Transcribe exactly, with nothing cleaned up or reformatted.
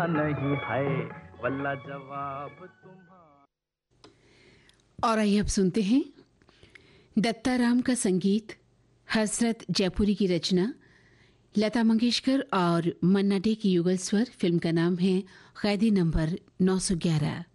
नहीं है, वल्ला जवाब तुम्हारा। और आइए अब सुनते हैं दत्ताराम का संगीत, हसरत जयपुरी की रचना, लता मंगेशकर और मन्ना डे की युगल स्वर। फिल्म का नाम है कैदी नंबर नौ सौ ग्यारह।